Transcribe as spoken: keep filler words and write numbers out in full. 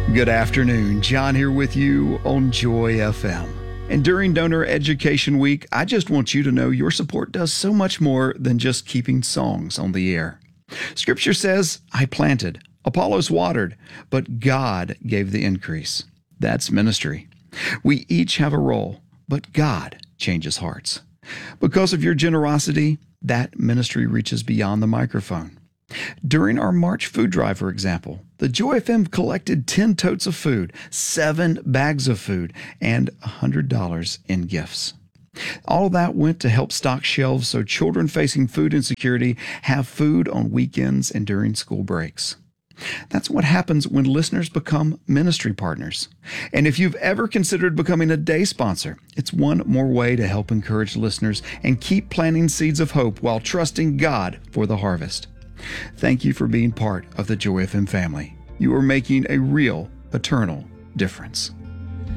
Good afternoon. John here with you on Joy F M. And during Donor Education Week, I just want you to know your support does so much more than just keeping songs on the air. Scripture says, I planted, Apollos watered, but God gave the increase. That's ministry. We each have a role, but God changes hearts. Because of your generosity, that ministry reaches beyond the microphone. During our March food drive, for example, the Joy F M collected ten totes of food, seven bags of food, and one hundred dollars in gifts. All that went to help stock shelves so children facing food insecurity have food on weekends and during school breaks. That's what happens when listeners become ministry partners. And if you've ever considered becoming a day sponsor, it's one more way to help encourage listeners and keep planting seeds of hope while trusting God for the harvest. Thank you for being part of the Joy F M family. You are making a real, eternal difference.